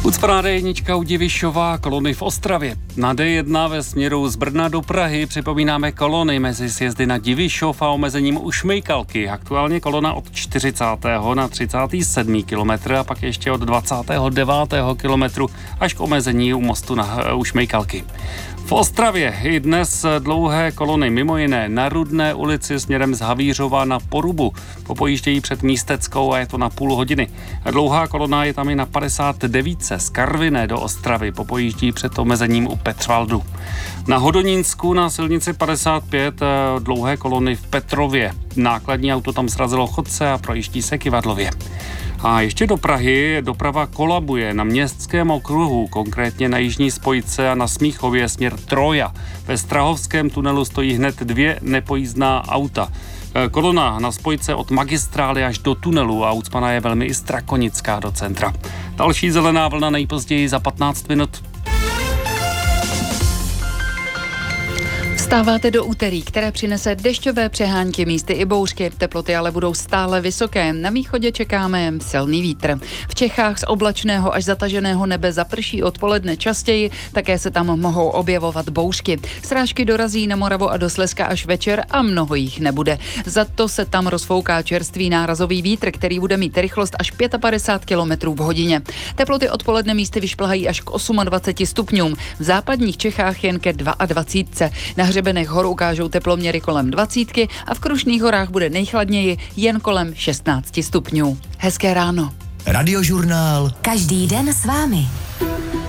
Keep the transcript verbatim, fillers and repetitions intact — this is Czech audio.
Ucpaná dé jedna u Divišova, kolony v Ostravě. Na dé jedna ve směru z Brna do Prahy připomínáme kolony mezi sjezdy na Divišov a omezením u Šmejkalky. Aktuálně kolona od čtyřicátého na třicátý sedmý kilometr a pak ještě od dvacátého devátého kilometru až k omezení u mostu na, u Šmejkalky. V Ostravě i dnes dlouhé kolony, mimo jiné na Rudné ulici směrem z Havířova na Porubu. Popojíždějí před Místeckou a je to na půl hodiny. Dlouhá kolona je tam i na padesát devět z Karviné do Ostravy. Popojíždí před omezením u Petřvaldu. Na Hodonínsku na silnici padesát pět dlouhé kolony v Petrově. Nákladní auto tam srazilo chodce a projíždí se kyvadlově. A ještě do Prahy doprava kolabuje na Městském okruhu, konkrétně na jižní spojce a na Smíchově směr Troja. Ve Strahovském tunelu stojí hned dvě nepojízdná auta. Kolona na spojce od magistrály až do tunelu a ucpaná je velmi i Strakonická do centra. Další zelená vlna nejpozději za patnáct minut. Vstáváte do úterý, které přinese dešťové přehánky, místy i bouřky. Teploty ale budou stále vysoké. Na východě čekáme silný vítr. V Čechách z oblačného až zataženého nebe zaprší odpoledne častěji, také se tam mohou objevovat bouřky. Srážky dorazí na Moravu a do Slezska až večer a mnoho jich nebude. Za to se tam rozfouká čerstvý nárazový vítr, který bude mít rychlost až padesát pět kilometrů v hodině. Teploty odpoledne místy vyšplhají až k dvaceti osmi stupňům. V západních Čechách jen ke dvaceti dvou. Na hřebenech hor ukážou teploměry kolem dvacítky a v Krušných horách bude nejchladněji jen kolem šestnácti stupňů. Hezké ráno. Radiožurnál. Každý den s vámi.